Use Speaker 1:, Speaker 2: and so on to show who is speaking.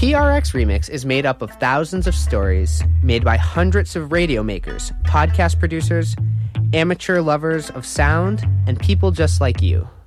Speaker 1: PRX Remix is made up of thousands of stories made by hundreds of radio makers, podcast producers, amateur lovers of sound, and people just like you.